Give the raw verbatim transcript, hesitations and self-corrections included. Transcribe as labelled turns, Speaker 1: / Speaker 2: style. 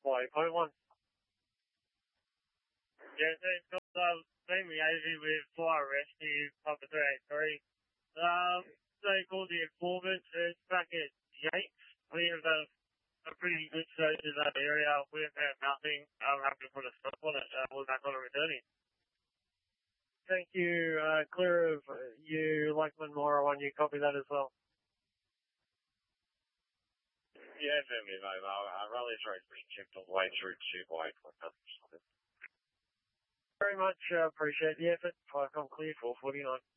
Speaker 1: Hawaii point one.
Speaker 2: Yeah, so it's got um, been liaising with Fire Rescue, Papa three eight three. Um, they called the informant. It's back at Yates. We have a, a pretty good search in that area. We've had nothing. I'm happy to put a stop on it. Uh, we're back on a returning.
Speaker 1: Thank you. Uh, clear of you, Lakeman Mora one. You copy that as well.
Speaker 3: Yeah, affirmative, over. Uh, Raleigh Road's being checked all the way through to Hawaii point one.
Speaker 1: Very much uh, appreciate the effort. Five com clear, four forty-nine.